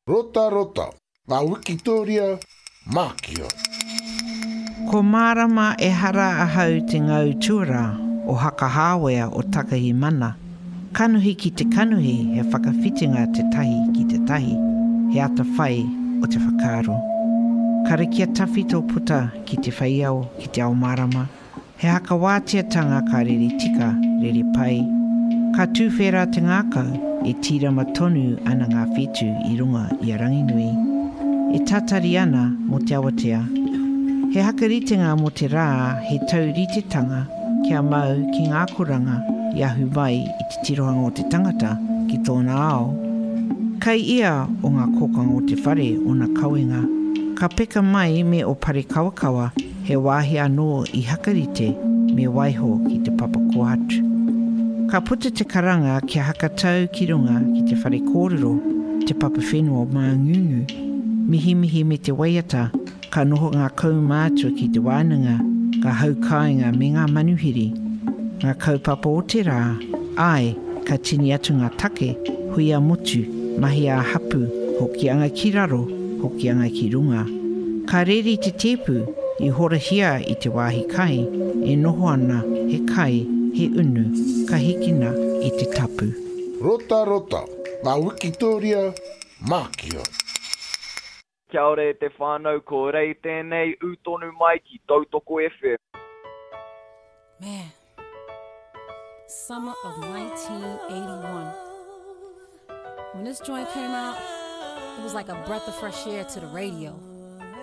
Rota rota, ngā Wikitoria Mākia. Ko Marama e hara ahau te ngau tuara o Hakahāwea o Takahi Mana. Kanuhi ki te kanuhi he whakawhitinga te tahi ki te tahi, he ata whai o te whakaaro. Karikia tawhi tō puta ki te whaiao ki te ao Marama, he haka wātiatanga ka riri tika, riri pai. Ka tūwhera te ngākau e tīrama tonu ana ngā whetu i runga i a Ranginui. E tatari ana mo te awatea. He hakaritenga mo te rā he tauritetanga kia mau ki ngā koranga i ahu mai i te tirohanga o te tangata ki tōna ao. Kai ia o ngā kōkanga o te whare o ngā kauenga. Ka peka mai me o pare kawakawa he wāhi anō i hakarite me waiho ki te papa kohatu. Ka puta te karanga kia hakatau ki runga ki te whare kōrero, te papa whenua o Māngungu. Mihi mihi me te waiata, ka noho ngā kaumātua ki te wānanga, ka haukainga me ngā manuhiri. Ngā kaupapa o te rā, ai, ka tini atu ngā take, hui a motu, mahi a hapu, hoki anga ki raro, hoki anga ki runga. Ka reri te tepu, i horahia i te wāhi kai, e noho ana he kai, he unu, ka hikina i te tapu. Rota rota, ngā Wikitoria Mākia. Kia ore te whānau ko rei tēnei utonu mai ki Tautoko FM. Man, summer of 1981. When this joint came out, it was like a breath of fresh air to the radio.